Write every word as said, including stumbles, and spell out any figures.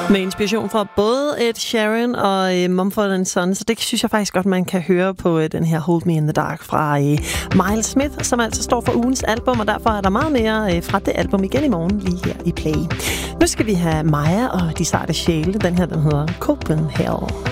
Med inspiration fra både Ed Sheeran og uh, Mumford and Sons, så det synes jeg faktisk godt, man kan høre på uh, den her Hold Me in the Dark fra uh, Miles Smith, som altså står for ugens album, og derfor er der meget mere uh, fra det album igen i morgen, lige her i Play. Nu skal vi have Maja og de sarte sjæle. Den her, den hedder Copenhagen.